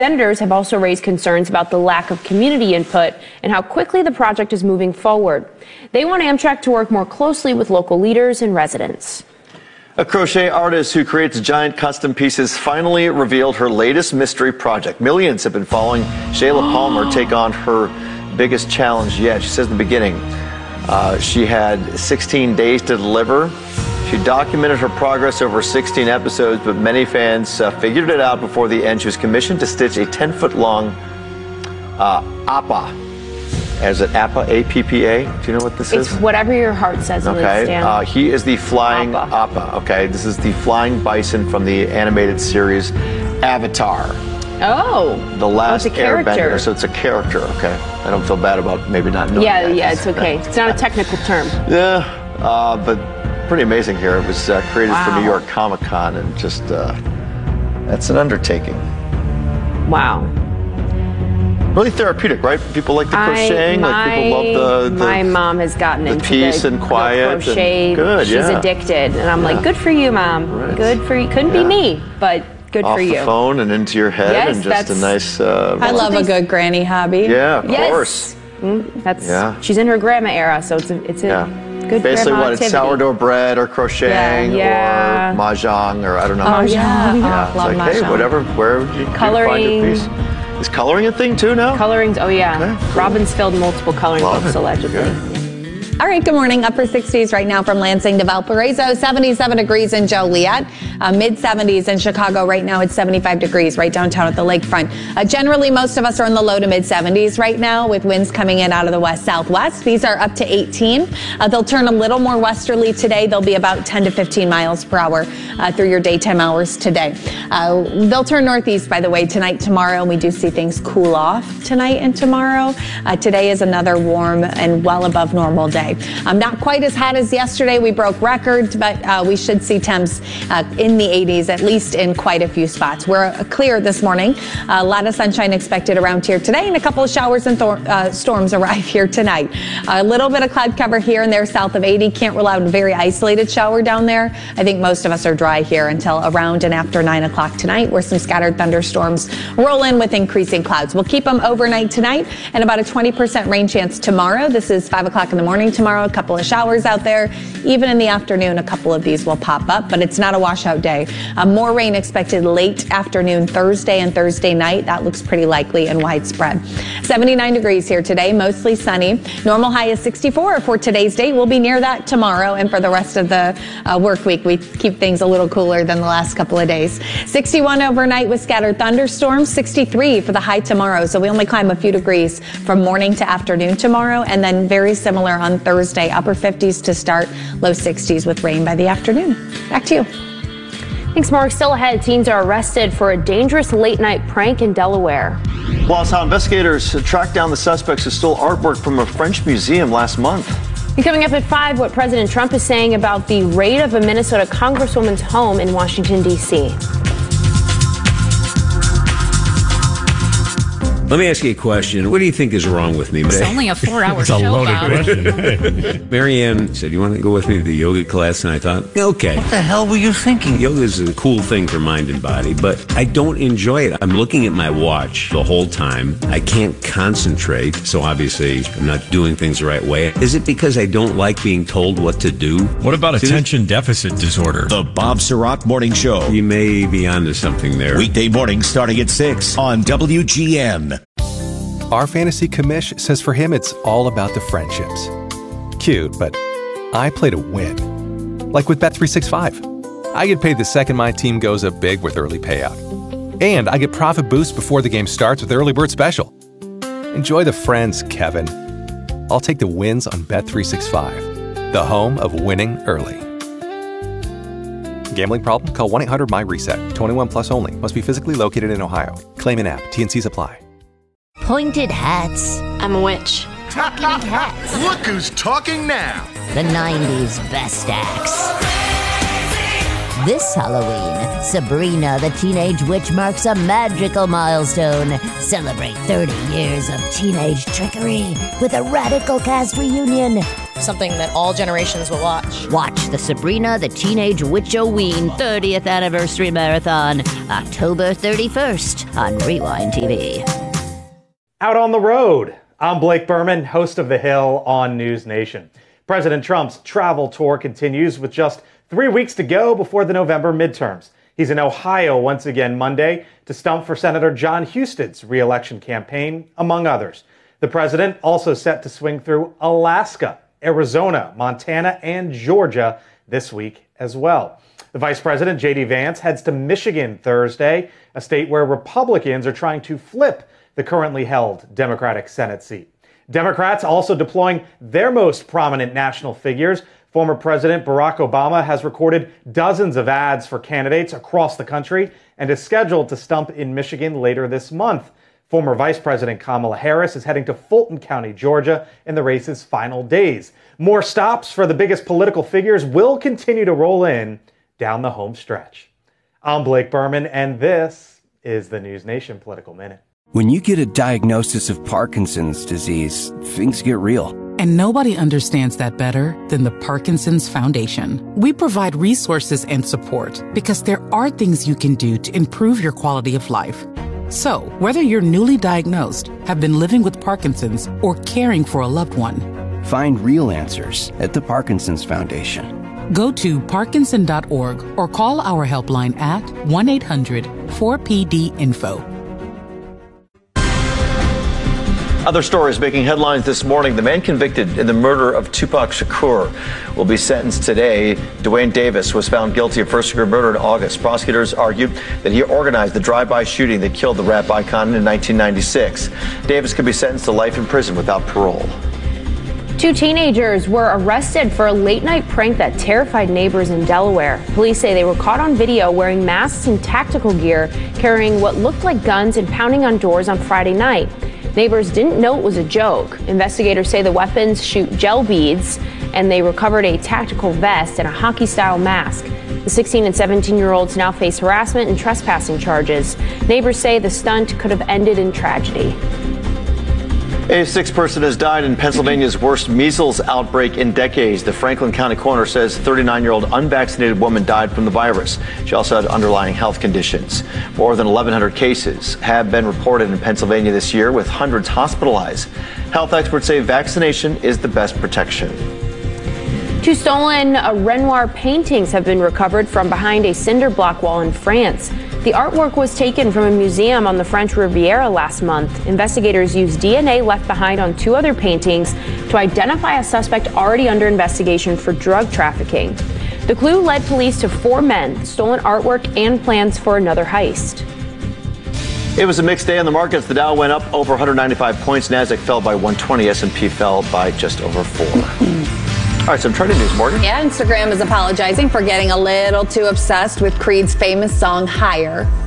Senators have also raised concerns about the lack of community input and how quickly the project is moving forward. They want Amtrak to work more closely with local leaders and residents. A crochet artist who creates giant custom pieces finally revealed her latest mystery project. Millions have been following Shayla Palmer take on her biggest challenge yet. She says in the beginning she had 16 days to deliver. She documented her progress over 16 episodes, but many fans figured it out before the end. She was commissioned to stitch a 10-foot-long appa. Is it appa, A-P-P-A? Do you know what this is? It's whatever your heart says it is, Dan. He is the flying appa. Okay, this is the flying bison from the animated series Avatar. Oh. The Last Airbender. So it's a character, okay. I don't feel bad about maybe not knowing that. Yeah, it's okay. It's not a technical term. Yeah, but pretty amazing here. It was created for New York Comic Con, and just that's an undertaking. Wow. Really therapeutic, right? People like the crocheting. People love the my mom has gotten into peace and quiet. The crochet. Good, She's addicted, and I'm like, good for you, Mom. Right. Good for you. Couldn't be me, but good for you. Off the phone and into your head, and just a nice. I love a good granny hobby. Yeah, of course. She's in her grandma era, so it's a good basically grandma what activity. It's sourdough bread or crocheting or mahjong or I don't know. Oh yeah, It's love like, hey, whatever. Where you find your piece. Is coloring a thing too now? Coloring's, okay, cool. Robin's filled multiple coloring books allegedly. All right, good morning. Upper 60s right now from Lansing to Valparaiso, 77 degrees in Joliet, mid-70s in Chicago. Right now it's 75 degrees right downtown at the lakefront. Generally, most of us are in the low to mid-70s right now with winds coming in out of the west-southwest. These are up to 18. They'll turn a little more westerly today. They'll be about 10 to 15 miles per hour through your daytime hours today. They'll turn northeast, by the way, tonight, tomorrow, and we do see things cool off tonight and tomorrow. Today is another warm and well above normal day. Not quite as hot as yesterday. We broke records, but we should see temps in the 80s, at least in quite a few spots. We're clear this morning. A lot of sunshine expected around here today, and a couple of showers and storms arrive here tonight. A little bit of cloud cover here and there south of 80. Can't rule out a very isolated shower down there. I think most of us are dry here until around and after 9 o'clock tonight, where some scattered thunderstorms roll in with increasing clouds. We'll keep them overnight tonight and about a 20% rain chance tomorrow. This is 5 o'clock in the morning tomorrow. A couple of showers out there. Even in the afternoon, a couple of these will pop up, but it's not a washout day. More rain expected late afternoon Thursday and Thursday night. That looks pretty likely and widespread. 79 degrees here today, mostly sunny. Normal high is 64 for today's date. We'll be near that tomorrow, and for the rest of the work week, we keep things a little cooler than the last couple of days. 61 overnight with scattered thunderstorms, 63 for the high tomorrow. So we only climb a few degrees from morning to afternoon tomorrow, and then very similar on Thursday, upper 50s to start, low 60s with rain by the afternoon. Back to you. Thanks, Mark. Still ahead, teens are arrested for a dangerous late-night prank in Delaware. Plus, how investigators tracked down the suspects who stole artwork from a French museum last month. And coming up at 5, what President Trump is saying about the raid of a Minnesota congresswoman's home in Washington, D.C. Let me ask you a question. What do you think is wrong with me? It's only a 4-hour show. It's a loaded question. Marianne said, you want to go with me to the yoga class? And I thought, okay. What the hell were you thinking? Yoga is a cool thing for mind and body, but I don't enjoy it. I'm looking at my watch the whole time. I can't concentrate, so obviously I'm not doing things the right way. Is it because I don't like being told what to do? What about attention deficit disorder? The Bob Sirott Morning Show. You may be onto something there. Weekday mornings starting at 6 on WGN. Our fantasy commish says for him it's all about the friendships. Cute, but I play to win. Like with Bet365. I get paid the second my team goes up big with early payout. And I get profit boost before the game starts with Early Bird Special. Enjoy the friends, Kevin. I'll take the wins on Bet365, the home of winning early. Gambling problem? Call 1-800-MY-RESET. 21 plus only. Must be physically located in Ohio. Claim in app. T&Cs apply. Pointed hats. I'm a witch. Talking hats. Look who's talking now. The 90s best acts. This Halloween, Sabrina the Teenage Witch marks a magical milestone. Celebrate 30 years of teenage trickery with a radical cast reunion. something that all generations will watch. Watch the Sabrina the Teenage Witch-O-Ween 30th Anniversary Marathon, October 31st on Rewind TV. Out on the road. I'm Blake Berman, host of The Hill on News Nation. President Trump's travel tour continues with just 3 weeks to go before the November midterms. He's in Ohio once again Monday to stump for Senator John Huston's re-election campaign, among others. The president also set to swing through Alaska, Arizona, Montana, and Georgia this week as well. The Vice President, J.D. Vance, heads to Michigan Thursday, a state where Republicans are trying to flip the currently held Democratic Senate seat. Democrats also deploying their most prominent national figures. Former President Barack Obama has recorded dozens of ads for candidates across the country and is scheduled to stump in Michigan later this month. Former Vice President Kamala Harris is heading to Fulton County, Georgia, in the race's final days. More stops for the biggest political figures will continue to roll in down the home stretch. I'm Blake Berman, and this is the News Nation Political Minute. When you get a diagnosis of Parkinson's disease, things get real. And nobody understands that better than the Parkinson's Foundation. We provide resources and support because there are things you can do to improve your quality of life. So, whether you're newly diagnosed, have been living with Parkinson's, or caring for a loved one, find real answers at the Parkinson's Foundation. Go to parkinson.org or call our helpline at 1-800-4PD-INFO. Other stories making headlines this morning. The man convicted in the murder of Tupac Shakur will be sentenced today. Dwayne Davis was found guilty of first-degree murder in August. Prosecutors argued that he organized the drive-by shooting that killed the rap icon in 1996. Davis could be sentenced to life in prison without parole. 2 teenagers were arrested for a late-night prank that terrified neighbors in Delaware. Police say they were caught on video wearing masks and tactical gear, carrying what looked like guns and pounding on doors on Friday night. Neighbors didn't know it was a joke. Investigators say the weapons shoot gel beads, and they recovered a tactical vest and a hockey-style mask. The 16 and 17-year-olds now face harassment and trespassing charges. Neighbors say the stunt could have ended in tragedy. A 6th person has died in Pennsylvania's worst measles outbreak in decades. The Franklin County coroner says a 39-year-old unvaccinated woman died from the virus. She also had underlying health conditions. More than 1,100 cases have been reported in Pennsylvania this year, with hundreds hospitalized. Health experts say vaccination is the best protection. 2 stolen Renoir paintings have been recovered from behind a cinder block wall in France. The artwork was taken from a museum on the French Riviera last month. Investigators used DNA left behind on 2 other paintings to identify a suspect already under investigation for drug trafficking. The clue led police to 4 men, stolen artwork, and plans for another heist. It was a mixed day on the markets. The Dow went up over 195 points. Nasdaq fell by 120. S&P fell by just over 4. All right, some trending news, Morgan. Yeah, Instagram is apologizing for getting a little too obsessed with Creed's famous song, Higher.